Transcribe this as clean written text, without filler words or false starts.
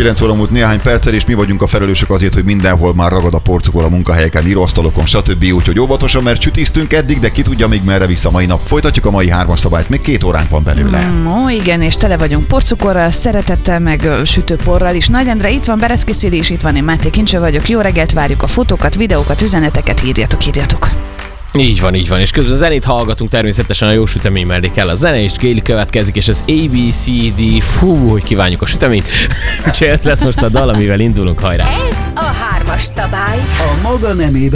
9 óra múlt néhány perccel, és mi vagyunk a felelősök azért, hogy mindenhol már ragad a porcukor a munkahelyeken, íróasztalokon, stb. Úgyhogy óvatosan, mert sütisztünk eddig, de ki tudja még merre vissza mai nap. Folytatjuk a mai 3-as szabályt, még 2 óránk van belőle. Igen, és tele vagyunk porcukorral, szeretettel, meg sütőporral is. Nagy Endre itt van, Berecki Szili is itt van, én Máté Kincső vagyok. Jó reggelt, várjuk a fotókat, videókat, üzeneteket, írjatok. Így van, és közben zenét hallgatunk, természetesen a jó sütemény mellé kell a zene, és Gayle következik, és az ABCD, hogy kívánjuk a süteményt. Úgyhogy lesz most a dal, amivel indulunk, hajrá! Ez a 3-as szabály. A maga nemében